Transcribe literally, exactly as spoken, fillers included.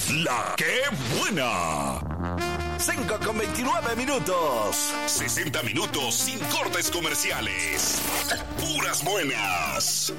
La que buena. cinco con veintinueve minutos. sesenta minutos sin cortes comerciales. Puras buenas.